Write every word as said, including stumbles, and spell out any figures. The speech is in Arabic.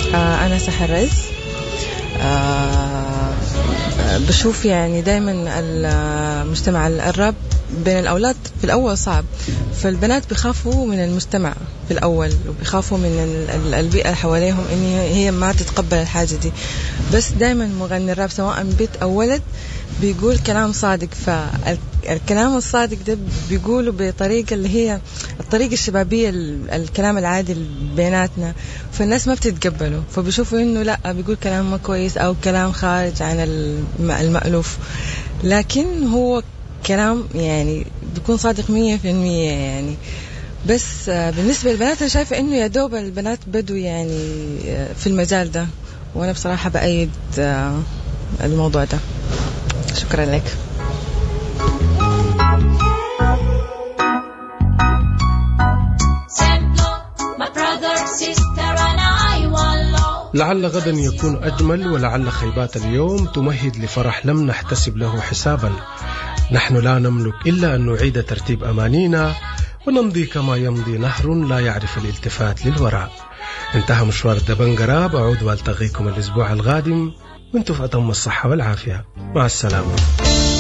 آه أنا سحر رز. آه بشوف يعني دايما المجتمع الراب بين الأولاد في الأول صعب، فالبنات بيخافوا من المجتمع في الأول وبيخافوا من البيئة حواليهم إن هي ما تتقبل الحاجة دي. بس دايما مغني الراب سواء بنت أو ولد بيقول كلام صادق، فالكلام الصادق ده بيقوله بطريقة اللي هي الطريقة الشبابية، الكلام العادي بيناتنا، فالناس ما بتتقبله، فبيشوفوا إنه لا بيقول كلام ما كويس أو كلام خارج عن المألوف، لكن هو كلام يعني بيكون صادق مية في المية يعني. بس بالنسبة للبنات أنا شايفة إنه يا دوب البنات بدوا يعني في المجال ده، وأنا بصراحة بأيد الموضوع ده. شكرا لك. لعل غدا يكون أجمل، ولعل خيبات اليوم تمهد لفرح لم نحتسب له حسابا. نحن لا نملك إلا أن نعيد ترتيب أمانينا ونمضي كما يمضي نهر لا يعرف الالتفات للوراء. انتهى مشوار دبنجرة، بعود والتقيكم الأسبوع القادم وانتم في أتم الصحة والعافية. مع السلامة.